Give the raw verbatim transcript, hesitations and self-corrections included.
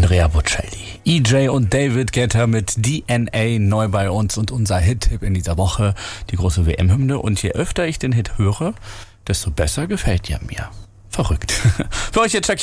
Andrea Bocelli. E J und David Guetta mit D N A neu bei uns und unser Hit-Tipp in dieser Woche, die große W M-Hymne. Und je öfter ich den Hit höre, desto besser gefällt er mir. Verrückt. Für euch jetzt Shakira.